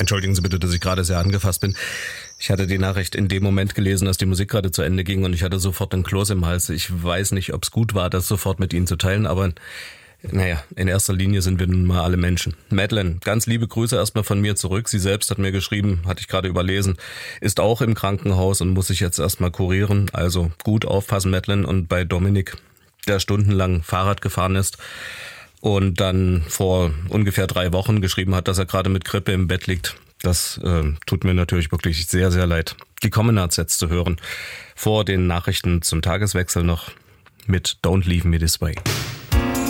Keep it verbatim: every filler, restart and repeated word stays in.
Entschuldigen Sie bitte, dass ich gerade sehr angefasst bin. Ich hatte die Nachricht in dem Moment gelesen, dass die Musik gerade zu Ende ging und ich hatte sofort einen Kloß im Hals. Ich weiß nicht, ob es gut war, das sofort mit Ihnen zu teilen, aber naja, in erster Linie sind wir nun mal alle Menschen. Madeleine, ganz liebe Grüße erstmal von mir zurück. Sie selbst hat mir geschrieben, hatte ich gerade überlesen, ist auch im Krankenhaus und muss sich jetzt erstmal kurieren. Also gut aufpassen, Madeleine. Und bei Dominik, der stundenlang Fahrrad gefahren ist und dann vor ungefähr drei Wochen geschrieben hat, dass er gerade mit Grippe im Bett liegt. Das äh, tut mir natürlich wirklich sehr, sehr leid. Die Commonards jetzt zu hören. Vor den Nachrichten zum Tageswechsel noch mit Don't Leave Me This Way.